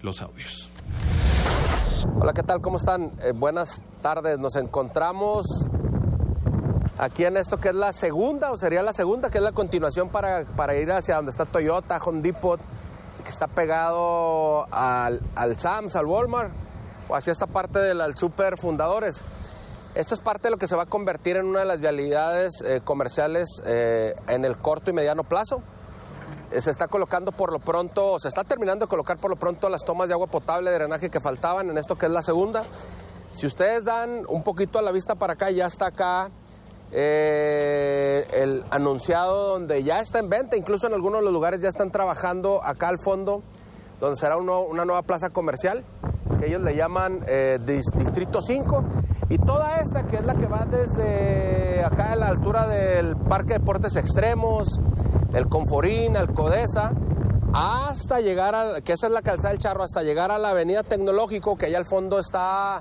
los audios. Hola, ¿qué tal? ¿Cómo están? Buenas tardes. Nos encontramos aquí en esto que es la segunda, o sería la segunda, que es la continuación para ir hacia donde está Toyota, Home Depot, que está pegado al Sam's, al Walmart, o hacia esta parte del Super Fundadores. Esta es parte de lo que se va a convertir en una de las vialidades comerciales en el corto y mediano plazo. Se está colocando por lo pronto, se está terminando de colocar por lo pronto las tomas de agua potable, de drenaje que faltaban en esto que es la segunda. Si ustedes dan un poquito a la vista para acá, ya está acá el anunciado donde ya está en venta, incluso en algunos de los lugares ya están trabajando acá al fondo, donde será una nueva plaza comercial, que ellos le llaman Distrito 5, y toda esta que es la que va desde acá a la altura del Parque de Deportes Extremos, el Conforín, el Codesa, hasta llegar que esa es la calzada del Charro, hasta llegar a la Avenida Tecnológico, que allá al fondo está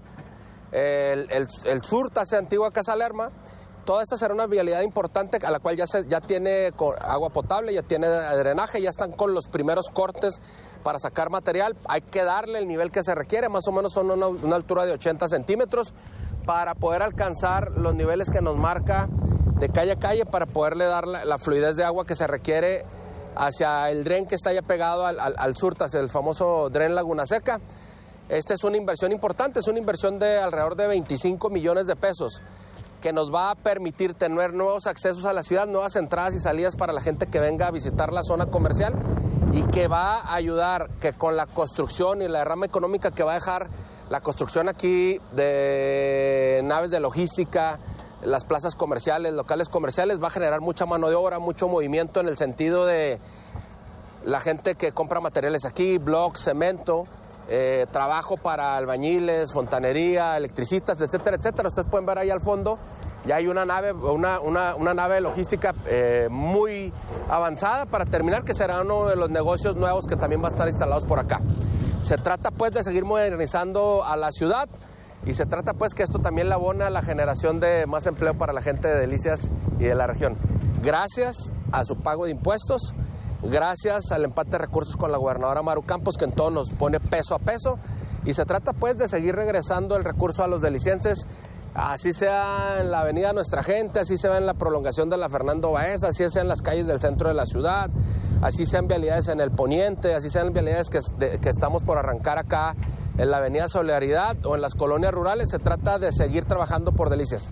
el Surta, hacia Antigua Casa Lerma. Toda esta será una vialidad importante a la cual ya tiene agua potable, ya tiene drenaje, ya están con los primeros cortes para sacar material. Hay que darle el nivel que se requiere, más o menos son una altura de 80 centímetros para poder alcanzar los niveles que nos marca de calle a calle, para poderle dar la fluidez de agua que se requiere hacia el dren que está ya pegado al Surta, hacia el famoso dren Laguna Seca. Esta es una inversión importante, es una inversión de alrededor de 25 millones de pesos, que nos va a permitir tener nuevos accesos a la ciudad, nuevas entradas y salidas para la gente que venga a visitar la zona comercial, y que va a ayudar que con la construcción y la derrama económica que va a dejar la construcción aquí de naves de logística, las plazas comerciales, locales comerciales, va a generar mucha mano de obra, mucho movimiento en el sentido de la gente que compra materiales aquí, blocks, cemento, trabajo para albañiles, fontanería, electricistas, etcétera, etcétera. Ustedes pueden ver ahí al fondo, ya hay una nave de logística muy avanzada para terminar, que será uno de los negocios nuevos que también va a estar instalados por acá. Se trata pues de seguir modernizando a la ciudad, y se trata pues que esto también le abona la generación de más empleo para la gente de Delicias y de la región. Gracias a su pago de impuestos, gracias al empate de recursos con la gobernadora Maru Campos, que en todo nos pone peso a peso, y se trata pues de seguir regresando el recurso a los delicienses, así sea en la avenida Nuestra Gente, así sea en la prolongación de la Fernando Baez, así sea en las calles del centro de la ciudad, así sean vialidades en el poniente, así sean vialidades que estamos por arrancar acá en la avenida Solidaridad o en las colonias rurales. Se trata de seguir trabajando por Delicias.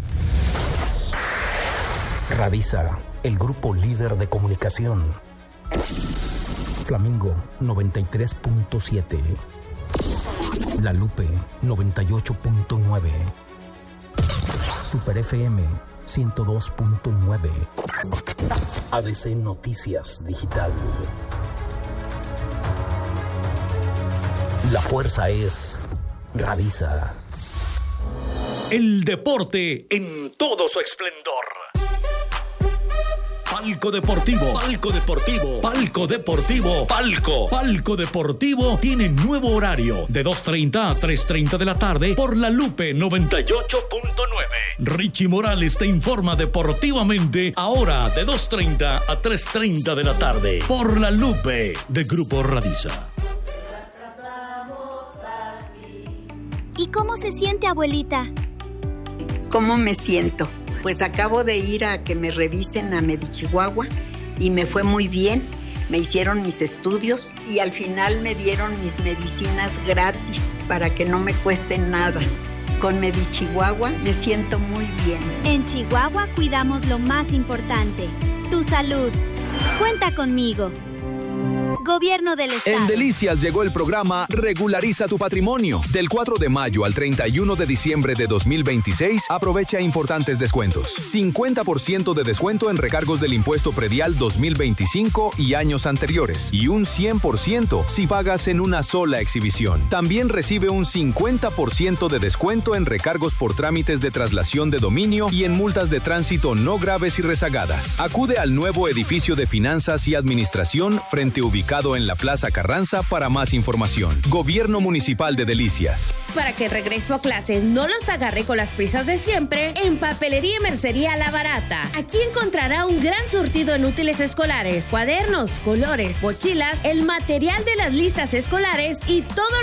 Radisa, el grupo líder de comunicación. Flamingo 93.7. La Lupe 98.9. Super FM 102.9. ADC Noticias Digital. La fuerza es Radisa. El deporte en todo su esplendor. Palco Deportivo, Palco Deportivo, Palco Deportivo, Palco Deportivo tiene nuevo horario de 2:30 a 3:30 de la tarde por La Lupe 98.9. Richie Morales te informa deportivamente ahora de 2:30 a 3:30 de la tarde por La Lupe de Grupo Radisa. ¿Y cómo se siente, abuelita? ¿Cómo me siento? Pues acabo de ir a que me revisen a Medichihuahua y me fue muy bien. Me hicieron mis estudios y al final me dieron mis medicinas gratis para que no me cueste nada. Con Medichihuahua me siento muy bien. En Chihuahua cuidamos lo más importante, tu salud. Cuenta conmigo. Gobierno del Estado. En Delicias llegó el programa Regulariza tu Patrimonio. Del 4 de mayo al 31 de diciembre de 2026, aprovecha importantes descuentos. 50% de descuento en recargos del impuesto predial 2025 y años anteriores. Y un 100% si pagas en una sola exhibición. También recibe un 50% de descuento en recargos por trámites de traslación de dominio y en multas de tránsito no graves y rezagadas. Acude al nuevo edificio de Finanzas y Administración frente ubicado en la Plaza Carranza para más información. Gobierno Municipal de Delicias. Para que el regreso a clases no los agarre con las prisas de siempre, en Papelería y Mercería La Barata. Aquí encontrará un gran surtido en útiles escolares, cuadernos, colores, mochilas, el material de las listas escolares y todo